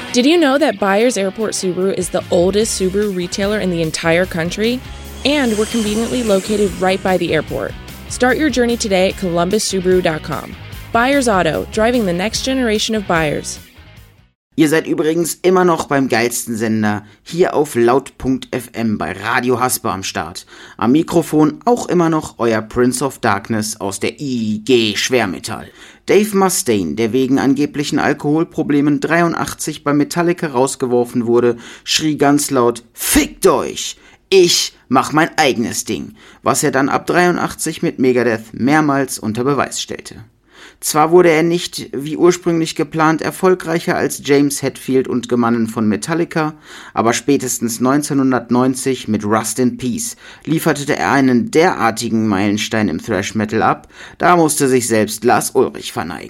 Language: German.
Did you know that Byers Airport Subaru is the oldest Subaru retailer in the entire country? And we're conveniently located right by the airport. Start your journey today at columbussubaru.com. Byers Auto, driving the next generation of buyers. Ihr seid übrigens immer noch beim geilsten Sender, hier auf laut.fm bei Radio Hasper am Start. Am Mikrofon auch immer noch euer Prince of Darkness aus der IG Schwermetall. Dave Mustaine, der wegen angeblichen Alkoholproblemen 83 bei Metallica rausgeworfen wurde, schrie ganz laut: "Fickt euch! Ich mach mein eigenes Ding", was er dann ab 83 mit Megadeth mehrmals unter Beweis stellte. Zwar wurde er nicht, wie ursprünglich geplant, erfolgreicher als James Hetfield und Gemannen von Metallica, aber spätestens 1990 mit Rust in Peace lieferte er einen derartigen Meilenstein im Thrash Metal ab, da musste sich selbst Lars Ulrich verneigen.